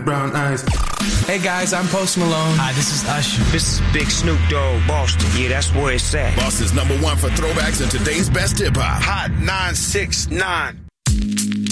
brown eyes. Hey guys, I'm Post Malone. Hi, this is Usher. This is Big Snoop Dogg, Boston. Yeah, that's where it's at. Boston's #1 for throwbacks and today's best hip-hop. Hot 969.